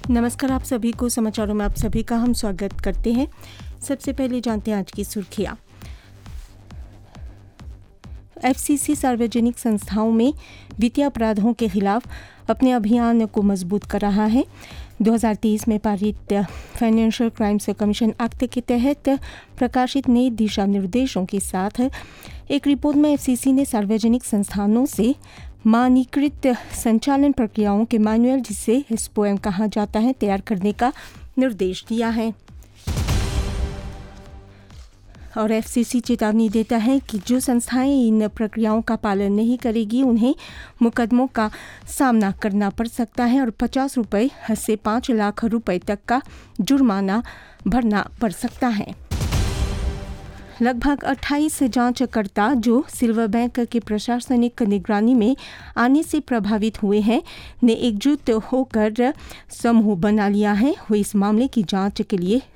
नमस्कार, आप सभी को समाचारों में आप सभी का हम स्वागत करते हैं। सबसे पहले जानते हैं आज की सुर्खियाँ। एफसीसी सार्वजनिक संस्थाओं में वित्तीय अपराधों के खिलाफ अपने अभियान को मजबूत कर रहा है। 2023 में पारित फाइनेंशियल क्राइम्स कमीशन एक्ट के तहत प्रकाशित नए दिशा निर्देशों के साथ एक रिपोर्ट में एफसीसी ने सार्वजनिक संस्थानों से मानकीकृत संचालन प्रक्रियाओं के मैनुअल, जिसे एसओएम कहा जाता है, तैयार करने का निर्देश दिया है। और एफसीसी चेतावनी देता है कि जो संस्थाएं इन प्रक्रियाओं का पालन नहीं करेगी उन्हें मुकदमों का सामना करना पड़ सकता है और 50 रुपये से 5 लाख रुपए तक का जुर्माना भरना पड़ सकता है। लगभग 28 जांचकर्ता जो सिल्वर बैंक की प्रशासनिक निगरानी में आने से प्रभावित हुए हैं ने एकजुट होकर समूह बना लिया है। वो इस मामले की जांच के लिए